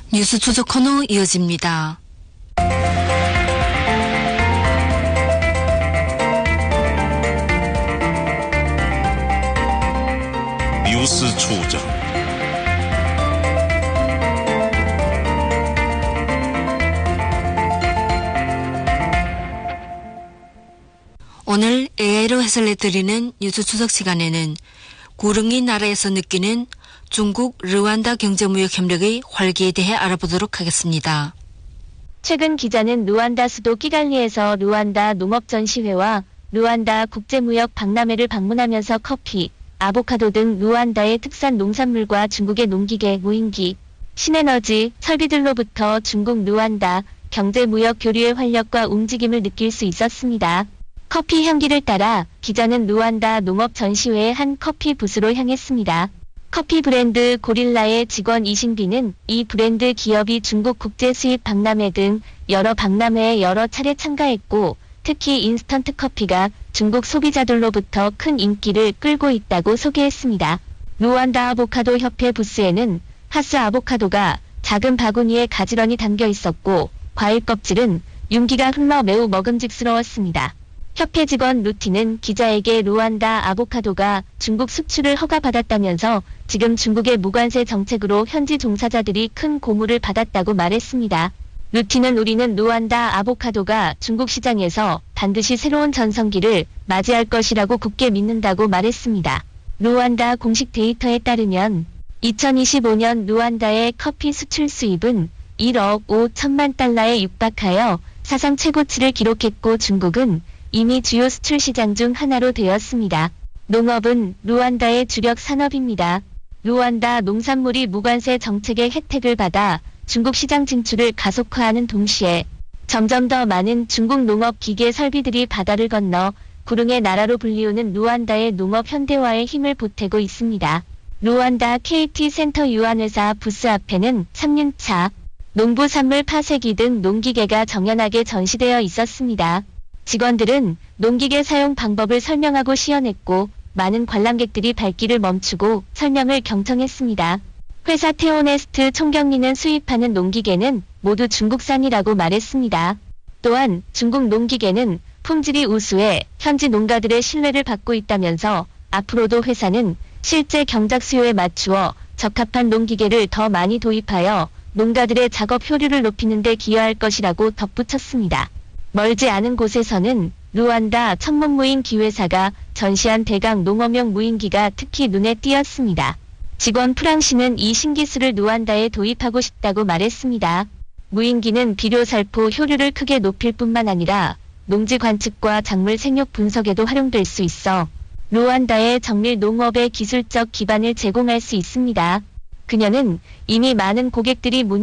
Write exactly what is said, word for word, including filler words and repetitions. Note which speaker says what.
Speaker 1: 뉴스 추적 코너 이어집니다.
Speaker 2: 뉴스 추적.
Speaker 1: 오늘 에이아이로 해설해드리는 뉴스 추적 시간에는 구릉이 나라에서 느끼는 중국 르완다 경제무역 협력의 활기에 대해 알아보도록 하겠습니다.
Speaker 3: 최근 기자는 루안다 수도 키갈리에서 루안다 농업전시회와 루안다 국제무역 박람회를 방문하면서 커피, 아보카도 등 루안다의 특산 농산물과 중국의 농기계, 무인기, 신에너지, 설비들로부터 중국 루안다 경제무역 교류의 활력과 움직임을 느낄 수 있었습니다. 커피 향기를 따라 기자는 루안다 농업전시회의 한 커피 부스로 향했습니다. 커피 브랜드 고릴라의 직원 이신비는 이 브랜드 기업이 중국 국제 수입 박람회 등 여러 박람회에 여러 차례 참가했고 특히 인스턴트 커피가 중국 소비자들로부터 큰 인기를 끌고 있다고 소개했습니다. 루안다 아보카도 협회 부스에는 하스 아보카도가 작은 바구니에 가지런히 담겨 있었고 과일 껍질은 윤기가 흘러 매우 먹음직스러웠습니다. 협회 직원 루티는 기자에게 루안다 아보카도가 중국 수출을 허가받았다면서 지금 중국의 무관세 정책으로 현지 종사자들이 큰 고무를 받았다고 말했습니다. 루티는 우리는 루안다 아보카도가 중국 시장에서 반드시 새로운 전성기를 맞이할 것이라고 굳게 믿는다고 말했습니다. 루안다 공식 데이터에 따르면 이천이십오 년 루안다의 커피 수출 수입은 일억 오천만 달러에 육박하여 사상 최고치를 기록했고 중국은 이미 주요 수출 시장 중 하나로 되었습니다. 농업은 루안다의 주력 산업입니다. 루안다 농산물이 무관세 정책의 혜택을 받아 중국 시장 진출을 가속화하는 동시에 점점 더 많은 중국 농업 기계 설비들이 바다를 건너 구릉의 나라로 불리우는 루안다의 농업 현대화에 힘을 보태고 있습니다. 루안다 케이티 센터 유한회사 부스 앞에는 삼 륜차, 농부산물 파쇄기 등 농기계가 정연하게 전시되어 있었습니다. 직원들은 농기계 사용 방법을 설명하고 시연했고 많은 관람객들이 발길을 멈추고 설명을 경청했습니다. 회사 테오네스트 총경리는 수입하는 농기계는 모두 중국산이라고 말했습니다. 또한 중국 농기계는 품질이 우수해 현지 농가들의 신뢰를 받고 있다면서 앞으로도 회사는 실제 경작 수요에 맞추어 적합한 농기계를 더 많이 도입하여 농가들의 작업 효율을 높이는 데 기여할 것이라고 덧붙였습니다. 멀지 않은 곳에서는 루안다 천문 무인기 회사가 전시한 대강 농업용 무인기가 특히 눈에 띄었습니다. 직원 프랑시는 이 신기술을 루안다에 도입하고 싶다고 말했습니다. 무인기는 비료 살포 효율을 크게 높일 뿐만 아니라 농지 관측과 작물 생육 분석에도 활용될 수 있어 루안다의 정밀 농업의 기술적 기반을 제공할 수 있습니다. 그녀는 이미 많은 고객들이 문